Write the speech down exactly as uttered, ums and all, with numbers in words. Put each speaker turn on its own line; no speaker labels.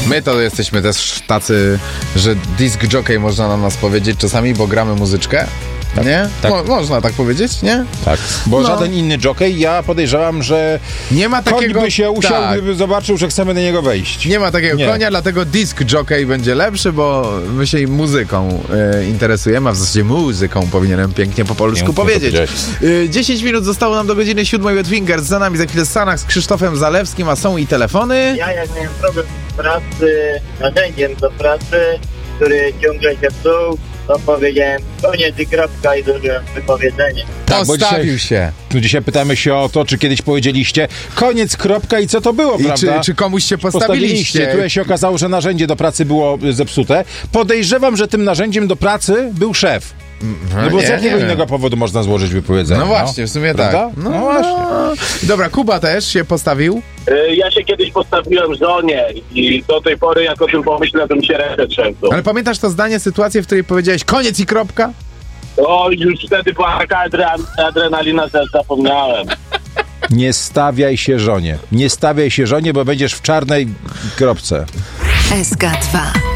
My to jesteśmy też tacy, że disc jockey można na nas powiedzieć czasami, bo gramy muzyczkę. Tak, nie?
Tak.
Mo- można tak powiedzieć, nie?
Tak, bo
No.
żaden inny jockey, ja podejrzewam, że
Nie ma takiego...
koń by się usiadł,
tak.
gdyby zobaczył, że chcemy do niego wejść.
Nie ma takiego
Nie.
konia, dlatego disc jockey będzie lepszy, bo my się muzyką e, interesujemy, a w zasadzie muzyką powinienem pięknie po polsku
Pięknie
powiedzieć.
powiedziałeś.
E, dziesięć minut zostało nam do godziny siódmej. Wetwingers za nami, za chwilę Sanach z Krzysztofem Zalewskim, a są i telefony.
Ja jak miałem problem z pracy, narzędziem do pracy, który ciągle się psuł, to powiedziałem koniec i kropka i zrobiłem wypowiedzenie.
Tak, bo
Postawił
dzisiaj-
się.
Tu dzisiaj pytamy się o to, czy kiedyś powiedzieliście koniec, kropka i co to było,
I
prawda?
czy, czy komuś się postawiliście?
Tu się okazało, że narzędzie do pracy było y, zepsute. Podejrzewam, że tym narzędziem do pracy był szef. No bo
nie,
z jakiego
nie.
innego powodu można złożyć wypowiedzenie?
No właśnie, w sumie
Prawda?
tak.
No, właśnie.
Dobra, Kuba też się postawił.
Ja się kiedyś postawiłem żonie i do tej pory jak o tym pomyślę, to mi się ręce trzęsą.
Ale pamiętasz to zdanie, sytuację, w której powiedziałeś koniec i kropka?
O, już wtedy była taka adre- adrenalina, że zapomniałem.
Nie stawiaj się żonie. Nie stawiaj się żonie, bo będziesz w czarnej kropce.
S K dwa.